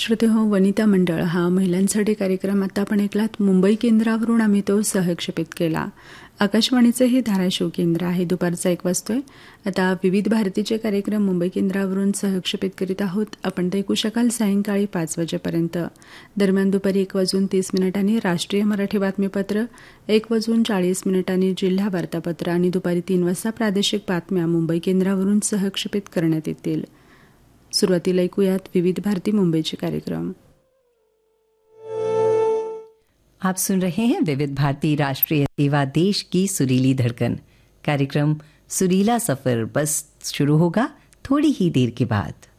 श्रोतेहो, वनिता मंडळ हा महिलांसाठी कार्यक्रम आता आपण ऐकलात. मुंबई केंद्रावरून आम्ही तो सहक्षेपित केला. आकाशवाणीचे हे धाराशिव केंद्र आहे. दुपारचा 1 वाजतोय. आता विविध भारतीचे कार्यक्रम मुंबई केंद्रावरून सहक्षेपित करीत आहोत. आपण ते ऐकू शकाल सायंकाळी 5 वाजेपर्यंत. दरम्यान दुपारी 1:30 राष्ट्रीय मराठी बातमीपत्र, 1:40 जिल्हा वार्तापत्र आणि दुपारी 3 वाजता प्रादेशिक बातम्या मुंबई केंद्रावरून सहक्षेपित करण्यात येतील. सुरुवातीला ऐकूयात विविध भारती मुंबईचे कार्यक्रम. आप सुन रहे हैं विविध भारती राष्ट्रीय सेवा, देश की सुरीली धड़कन. कार्यक्रम सुरीला सफर बस शुरू होगा थोड़ी ही देर के बाद.